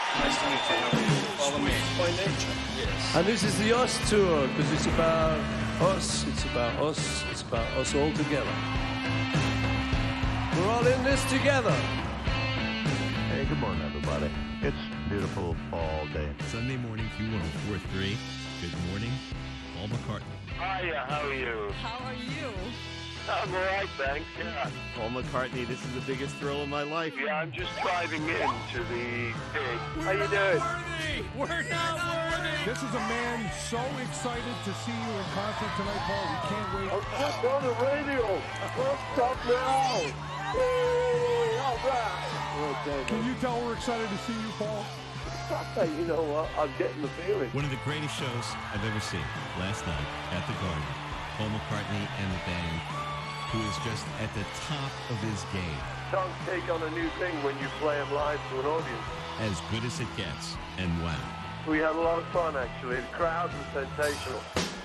Nice to meet you. How are you? Follow me. By nature. Yes. And this is the Us Tour, because it's about us, it's about us all together. We're all in this together. Hey, good morning, everybody. It's beautiful fall day. Sunday morning, Q104.3. Good morning, Paul McCartney. Hiya, how are you? How are you? I'm alright, thanks, yeah. Paul McCartney, this is the biggest thrill of my life. Yeah, I'm just driving into the pig. How you doing? We're not worthy! This is a man so excited to see you in concert tonight, Paul. We can't wait. What's on the radio? What's up now? Hey, all right. Okay, Can you tell we're excited to see you, Paul? you know what? I'm getting the feeling. One of the greatest shows I've ever seen last night at the Garden. Paul McCartney and the band, who is just at the top of his game. Songs take on a new thing when you play them live to an audience. As good as it gets, and wow. We had a lot of fun, actually. The crowd was sensational.